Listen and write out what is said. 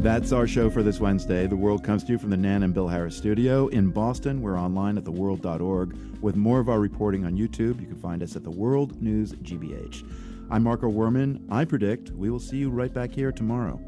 That's our show for this Wednesday. The World comes to you from the Nan and Bill Harris studio. In Boston, we're online at theworld.org with more of our reporting on YouTube. You can find us at the World News GBH. I'm Marco Werman. I predict we will see you right back here tomorrow.